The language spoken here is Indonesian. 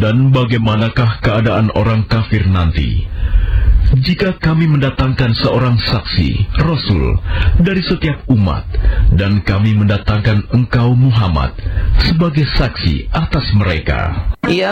Dan bagaimanakah keadaan orang kafir nanti? Jika kami mendatangkan seorang saksi, Rasul, dari setiap umat, dan kami mendatangkan engkau Muhammad sebagai saksi atas mereka. Ya